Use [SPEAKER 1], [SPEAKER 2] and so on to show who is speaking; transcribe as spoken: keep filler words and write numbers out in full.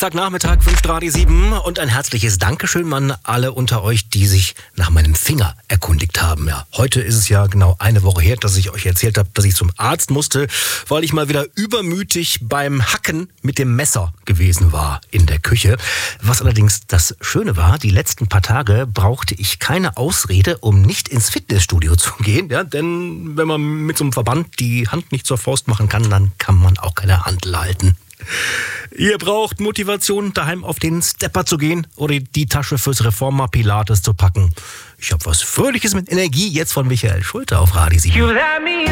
[SPEAKER 1] Samstagnachmittag, fünf Radio sieben und ein herzliches Dankeschön an alle unter euch, die sich nach meinem Finger erkundigt haben. Ja, heute ist es ja genau eine Woche her, dass ich euch erzählt habe, dass ich zum Arzt musste, weil ich mal wieder übermütig beim Hacken mit dem Messer gewesen war in der Küche. Was allerdings das Schöne war, die letzten paar Tage brauchte ich keine Ausrede, um nicht ins Fitnessstudio zu gehen. Ja, denn wenn man mit so einem Verband die Hand nicht zur Faust machen kann, dann kann man auch keine Hantel halten. Ihr braucht Motivation, daheim auf den Stepper zu gehen oder die Tasche fürs Reformer Pilates zu packen. Ich habe was Fröhliches mit Energie jetzt von Michael Schulte auf Radio sieben.